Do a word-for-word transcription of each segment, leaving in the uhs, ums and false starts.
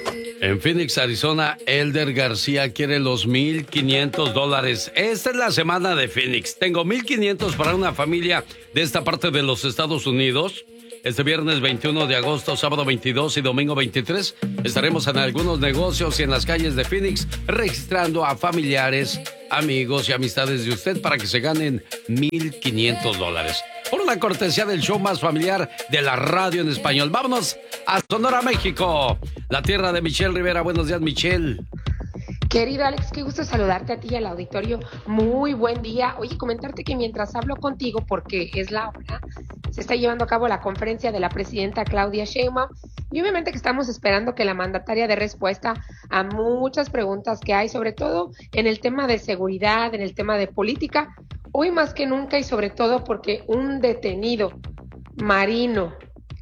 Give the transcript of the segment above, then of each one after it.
En Phoenix, Arizona, Elder García quiere los mil quinientos dólares. Esta es la semana de Phoenix. Tengo mil quinientos para una familia de esta parte de los Estados Unidos. Este viernes veintiuno de agosto, sábado veintidós y domingo veintitrés estaremos en algunos negocios y en las calles de Phoenix registrando a familiares, amigos y amistades de usted para que se ganen mil quinientos dólares. Por una cortesía del show más familiar de la radio en español. Vámonos a Sonora, México, la tierra de Michelle Rivera. Buenos días, Michelle. Querido Alex, qué gusto saludarte a ti y al auditorio. Muy buen día. Oye, comentarte que mientras hablo contigo, porque es la hora, se está llevando a cabo la conferencia de la presidenta Claudia Sheinbaum y obviamente que estamos esperando que la mandataria dé respuesta a muchas preguntas que hay, sobre todo en el tema de seguridad, en el tema de política, hoy más que nunca y sobre todo porque un detenido marino,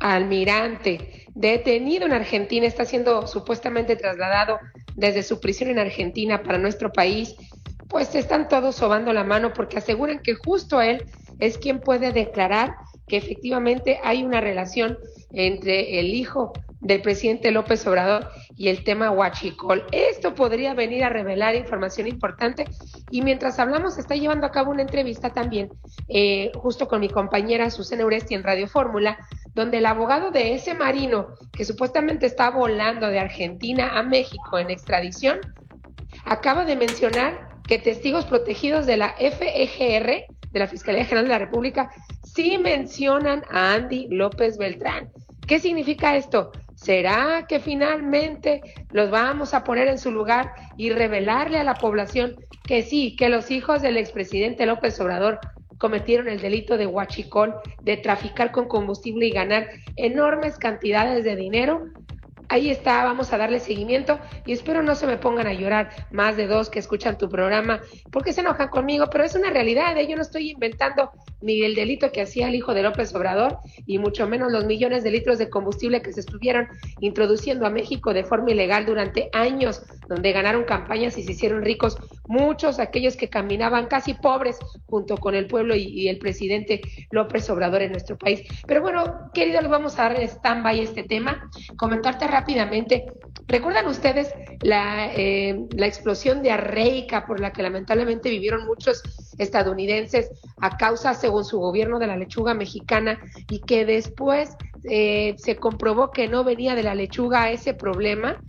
almirante, detenido en Argentina, está siendo supuestamente trasladado desde su prisión en Argentina para nuestro país, pues están todos sobando la mano porque aseguran que justo él es quien puede declarar que efectivamente hay una relación entre el hijo del presidente López Obrador y el tema huachicol. Esto podría venir a revelar información importante y mientras hablamos se está llevando a cabo una entrevista también eh, justo con mi compañera Susana Uresti en Radio Fórmula, donde el abogado de ese marino que supuestamente está volando de Argentina a México en extradición acaba de mencionar que testigos protegidos de la F E G R, de la Fiscalía General de la República, sí mencionan a Andy López Beltrán. ¿Qué significa esto? ¿Será que finalmente los vamos a poner en su lugar y revelarle a la población que sí, que los hijos del expresidente López Obrador cometieron el delito de huachicol, de traficar con combustible y ganar enormes cantidades de dinero? Ahí está, vamos a darle seguimiento y espero no se me pongan a llorar más de dos que escuchan tu programa porque se enojan conmigo, pero es una realidad, ¿eh? Yo no estoy inventando ni el delito que hacía el hijo de López Obrador y mucho menos los millones de litros de combustible que se estuvieron introduciendo a México de forma ilegal durante años, donde ganaron campañas y se hicieron ricos muchos aquellos que caminaban casi pobres junto con el pueblo y, y el presidente López Obrador en nuestro país. Pero bueno, querido, le vamos a dar stand-by este tema, comentarte rápidamente. ¿Recuerdan ustedes la, eh, la explosión diarreica por la que lamentablemente vivieron muchos estadounidenses a causa, según su gobierno, de la lechuga mexicana y que después eh, se comprobó que no venía de la lechuga ese problema?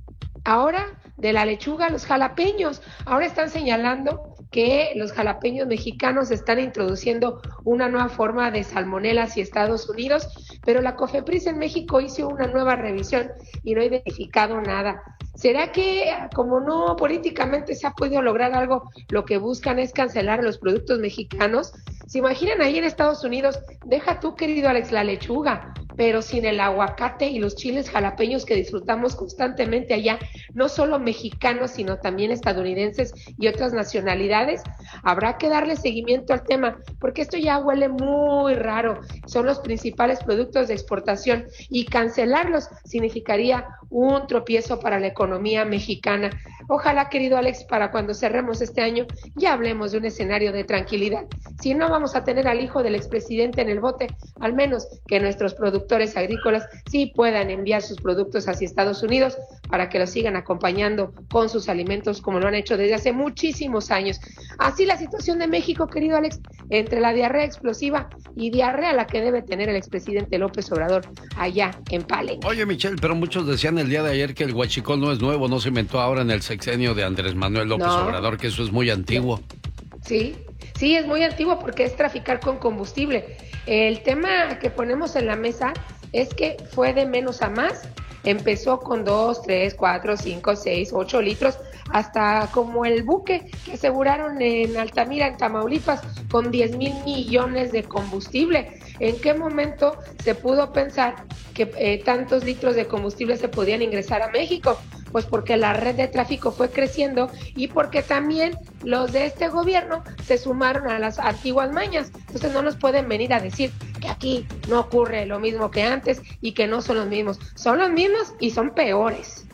Ahora de la lechuga a los jalapeños. Ahora están señalando que los jalapeños mexicanos están introduciendo una nueva forma de salmonela hacia Estados Unidos, pero la COFEPRIS en México hizo una nueva revisión y no ha identificado nada. ¿Será que como no políticamente se ha podido lograr algo, lo que buscan es cancelar los productos mexicanos? ¿Se imaginan ahí en Estados Unidos? Deja tú, querido Alex, la lechuga, pero sin el aguacate y los chiles jalapeños que disfrutamos constantemente allá, no solo mexicanos, sino también estadounidenses y otras nacionalidades. Habrá que darle seguimiento al tema, porque esto ya huele muy raro. Son los principales productos de exportación y cancelarlos significaría un tropiezo para la economía mexicana. Ojalá, querido Alex, para cuando cerremos este año ya hablemos de un escenario de tranquilidad. Si no vamos a tener al hijo del expresidente en el bote, al menos que nuestros productores agrícolas sí puedan enviar sus productos hacia Estados Unidos para que los sigan acompañando con sus alimentos como lo han hecho desde hace muchísimos años. Así la situación de México, querido Alex, entre la diarrea explosiva y diarrea la que debe tener el expresidente López Obrador allá en Palenque. Oye, Michelle, pero muchos decían el día de ayer que el huachicol no es nuevo, no se inventó ahora en el sexenio de Andrés Manuel López no. Obrador, que eso es muy antiguo. Sí, sí, es muy antiguo porque es traficar con combustible. El tema que ponemos en la mesa es que fue de menos a más. Empezó con dos, tres, cuatro, cinco, seis, ocho litros, hasta como el buque que aseguraron en Altamira, en Tamaulipas, con diez mil millones de combustible. ¿En qué momento se pudo pensar que eh, tantos litros de combustible se podían ingresar a México? Pues porque la red de tráfico fue creciendo y porque también los de este gobierno se sumaron a las antiguas mañas. Entonces no nos pueden venir a decir que aquí no ocurre lo mismo que antes y que no son los mismos. Son los mismos y son peores.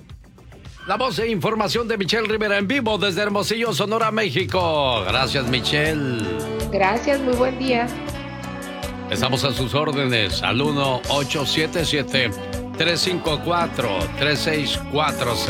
La voz e información de Michelle Rivera en vivo desde Hermosillo, Sonora, México. Gracias, Michelle. Gracias, muy buen día. Estamos a sus órdenes al uno ocho siete siete, tres cinco cuatro, tres seis cuatro seis.